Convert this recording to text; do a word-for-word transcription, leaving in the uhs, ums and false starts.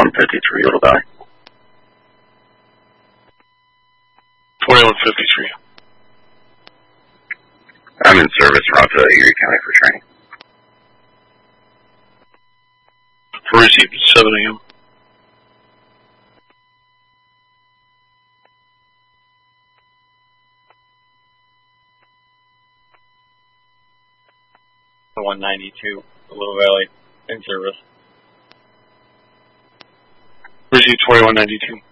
twenty-one fifty-three, it'll die. twenty-one fifty-three. I'm in service, Roger, Erie County for training. For received at seven A M one ninety-two, Little Valley, in service. Received twenty-one ninety-two.